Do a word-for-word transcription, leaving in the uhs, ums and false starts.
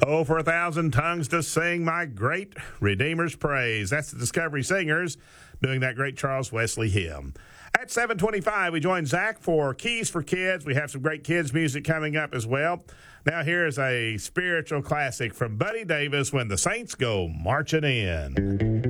Oh, for a thousand tongues to sing my great Redeemer's praise. That's the Discovery Singers doing that great Charles Wesley hymn. At seven twenty-five, we join Zach for Keys for Kids. We have some great kids music coming up as well. Now here's a spiritual classic from Buddy Davis, When the Saints Go Marching In.